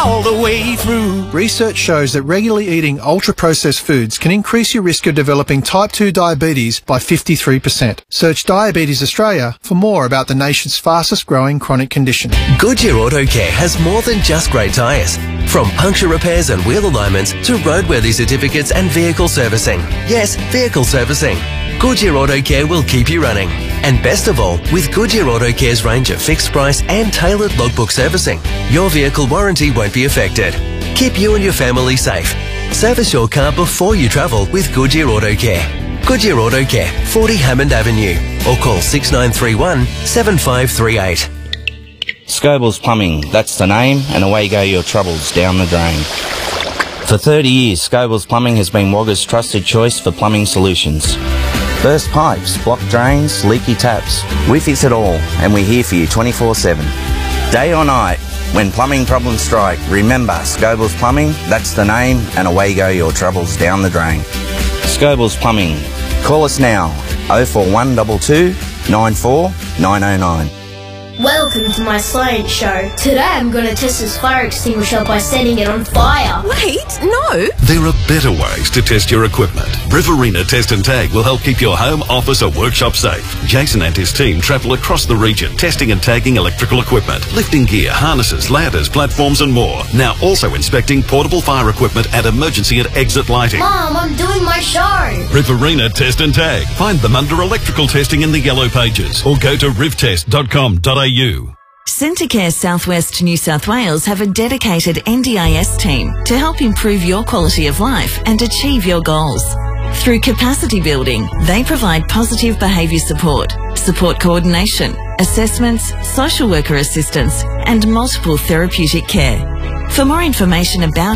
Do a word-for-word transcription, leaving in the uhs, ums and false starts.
all the way through. Research shows that regularly eating ultra-processed foods can increase your risk of developing type two diabetes by fifty-three percent. Search Diabetes Australia for more about the nation's fastest growing chronic condition. Goodyear Auto Care has more than just great tyres. From puncture repairs and wheel alignments to roadworthy certificates and vehicle servicing. Yes, vehicle servicing. Goodyear Auto Care will keep you running. And best of all, with Goodyear Auto Care's range of fixed price and tailored logbook servicing, your vehicle warranty won't be affected. Keep you and your family safe. Service your car before you travel with Goodyear Auto Care. Goodyear Auto Care, forty Hammond Avenue, or call six nine three one, seven five three eight. Scobell's Plumbing, that's the name, and away go your troubles down the drain. For thirty years, Scobell's Plumbing has been Wagga's trusted choice for plumbing solutions. Burst pipes, blocked drains, leaky taps. We fix it all, and we're here for you twenty-four seven. Day or night, when plumbing problems strike, remember Scobell's Plumbing, that's the name, and away go your troubles down the drain. Scobell's Plumbing. Call us now, oh four one two two, nine four nine oh nine. Welcome to my science show. Today I'm going to test this fire extinguisher by setting it on fire. Wait, no! There are better ways to test your equipment. Riverina Test and Tag will help keep your home, office or workshop safe. Jason and his team travel across the region testing and tagging electrical equipment, lifting gear, harnesses, ladders, platforms and more. Now also inspecting portable fire equipment and emergency and exit lighting. Mom, I'm doing my show. Riverina Test and Tag. Find them under electrical testing in the yellow pages or go to riv test dot com dot a u. Centacare Southwest New South Wales have a dedicated N D I S team to help improve your quality of life and achieve your goals. Through capacity building, they provide positive behaviour support, support coordination, assessments, social worker assistance and multiple therapeutic care. For more information about